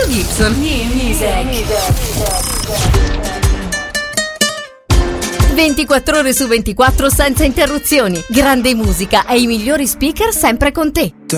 Gibson. New Music. 24 ore su 24 senza interruzioni. Grande musica e i migliori speaker sempre con te.